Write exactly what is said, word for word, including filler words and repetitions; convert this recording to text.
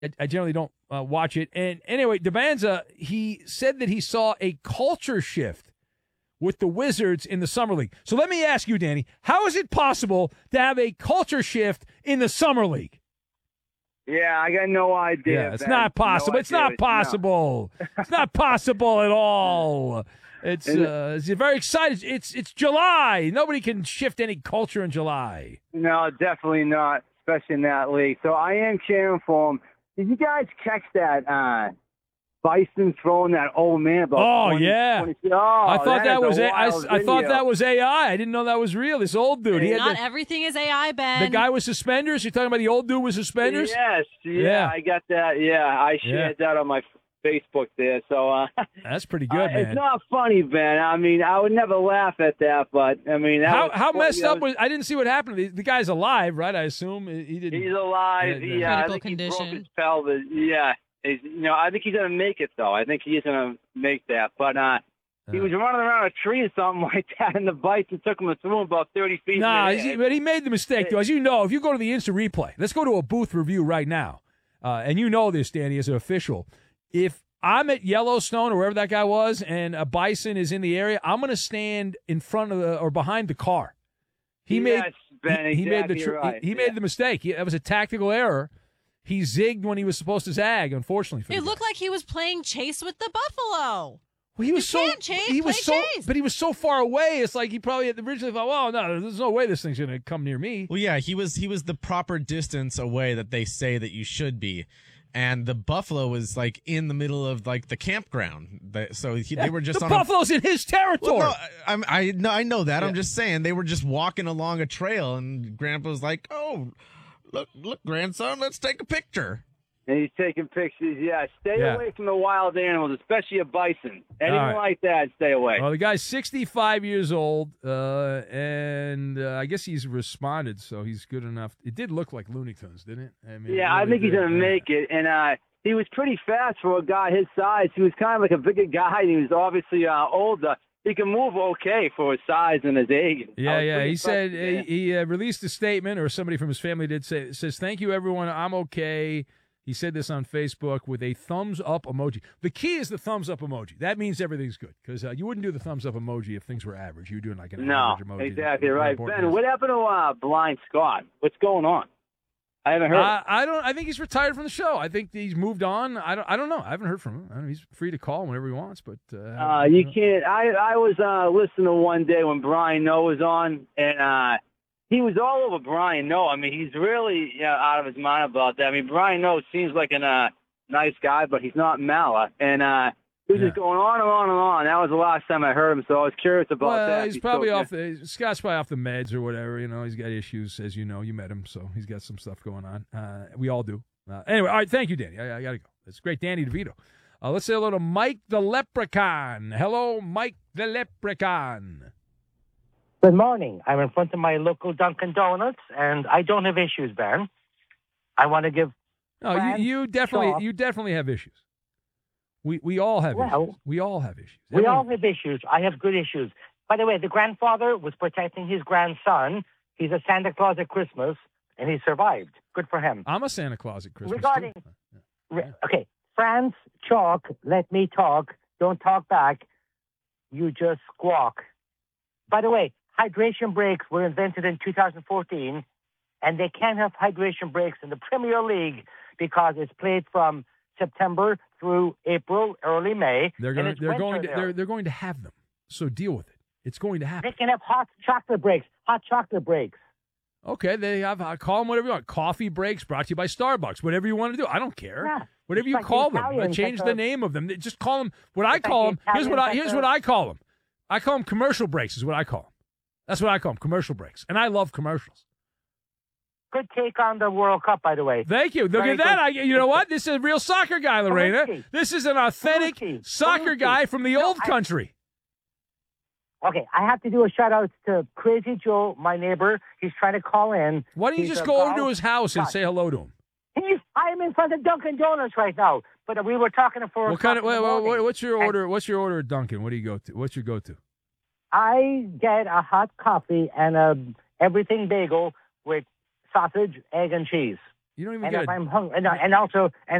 I, I generally don't uh, watch it. And anyway, Debanza, he said that he saw a culture shift with the Wizards in the Summer League. So let me ask you, Danny, how is it possible to have a culture shift in the Summer League? Yeah, I got no idea. Yeah, it's Ben. not possible. No it's not possible. No. It's not possible at all. It's uh, it's very exciting. It's it's July. Nobody can shift any culture in July. No, definitely not, especially in that league. So I am cheering for him. Did you guys catch that? Uh, Bison throwing that old man about oh twenty, yeah twenty, oh, I thought that, that was a a, I, I thought that was A I. I didn't know that was real. This old dude. He had Not the, everything is A I, Ben. the guy with suspenders. You're talking about the old dude with suspenders? Yes, yeah, Yeah. I got that. Yeah, I shared Yeah. that on my Facebook there. So uh, That's pretty good, uh, man. It's not funny, Ben. I mean, I would never laugh at that, but I mean, that how was, how messed you know, up was? I didn't see what happened. The, the guy's alive, right? I assume he didn't. He's alive. Yeah, Yeah, I Critical think he broke condition. his pelvis. Yeah, he's, you know, I think he's gonna make it though. I think he is gonna make that. But uh, he Uh. was running around a tree or something like that, and the Bison took him and threw him about thirty feet. Nah, in the he- air. but he made the mistake, though. As you know, if you go to the instant replay, let's go to a booth review right now. Uh, and you know this, Danny, as an official. If I'm at Yellowstone or wherever that guy was and a bison is in the area, I'm going to stand in front of the or behind the car. He Yes, made Ben, he, he made the exactly tr- right. he, he Yeah. made the mistake. He, that was a tactical error. He zigged when he was supposed to zag, unfortunately. For It the looked guy. like he was playing chase with the buffalo. Well, he was You so can't chase, he was play so chase. but he was so far away. It's like he probably had originally thought, well, no, there's no way this thing's going to come near me. Well, yeah, he was he was the proper distance away that they say that you should be, and the buffalo was like in the middle of like the campground. The- So he, they were just the on buffalo's a, in his territory. Well, no, I, I'm- I know I know that. Yeah. I'm just saying they were just walking along a trail, and Grandpa was like, "Oh, look, look, grandson, let's take a picture." And he's taking pictures. Yeah, stay Yeah. away from the wild animals, especially a bison. Anything right. like that, stay away. Well, the guy's sixty-five years old, uh, and uh, I guess he's responded, so he's good enough. It did look like Looney Tunes, didn't it? I mean, it yeah, I really think he's did. going to make it. And uh, he was pretty fast for a guy his size. He was kind of like a bigger guy, and he was obviously uh, older. He can move okay for his size and his age. I Yeah, was yeah. pretty He said impressed, he, he uh, released a statement, or somebody from his family did say, says, "Thank you, everyone. I'm okay." He said this on Facebook with a thumbs up emoji. The key is the thumbs up emoji. That means everything's good, because uh, you wouldn't do the thumbs up emoji if things were average. You're doing like an No, average emoji. exactly How right. important it Ben, is. what happened to uh, Blind Scott? What's going on? I haven't heard. Uh, I don't. I think he's retired from the show. I think he's moved on. I don't. I don't know. I haven't heard from him. I don't know, he's free to call whenever he wants. But uh, Uh, you can't. I I was uh, listening one day when Brian Noe was on, and uh, he was all over Brian Noe. I mean, he's really you know, out of his mind about that. I mean, Brian Noe seems like a uh, nice guy, but he's not Mala, and uh, he was Yeah. just going on and on and on. That was the last time I heard him, so I was curious about well, that. he's He's probably so- off the Scott's probably off the meds or whatever. You know, he's got issues, as you know. You met him, so he's got some stuff going on. Uh, we all do. Uh, anyway, all right. Thank you, Danny. I, I got to go. It's great, Danny DeVito. Uh, let's say hello to Mike the Leprechaun. Hello, Mike the Leprechaun. Good morning. I'm in front of my local Dunkin' Donuts, and I don't have issues, Ben. I want to give. No, Fran, you, you definitely, Shaw. you definitely have issues. We we all have Well, issues. We all have issues. We all Everyone- have issues. I have good issues. By the way, the grandfather was protecting his grandson. He's a Santa Claus at Christmas, and he survived. Good for him. I'm a Santa Claus at Christmas. Regarding- too. Re- Okay, Franz Chalk, let me talk. Don't talk back. You just squawk. By the way, hydration breaks were invented in two thousand fourteen, and they can't have hydration breaks in the Premier League because it's played from September through April, early May. They're and going. it's They're winter going. To, there. they're they're going to have them. So deal with it. It's going to happen. They can have hot chocolate breaks. Hot chocolate breaks. Okay, they have uh, call them whatever you want. Coffee breaks brought to you by Starbucks. Whatever you want to do, I don't care. Yeah. Whatever It's you like call the them, I Italians, change like the the- name of them. They just call them what I It's call like them. the Here's what I Italians, here's like what the- I call them. I call them commercial breaks. Is what I call them. That's what I call them, commercial breaks. And I love commercials. Good take on the World Cup, by the way. Thank you. Look Very at that. I, good. you know what? This is a real soccer guy, Lorena. Belushi. This is an authentic Belushi. soccer Belushi. guy from the No, old I- country. Okay, I have to do a shout out to Crazy Joe, my neighbor. He's trying to call in. Why don't you He's just a go over to golf his house and guy. say hello to him? He's, I'm in front of Dunkin' Donuts right now, but we were talking for. What kind of? o'clock Wait, in the wait, morning. wait, what's your And order? What's your order at Dunkin'? What do you go to? What's your go-to? I get a hot coffee and a everything bagel with sausage, egg, and cheese. You don't even And get if a I'm hungry, and, and also, and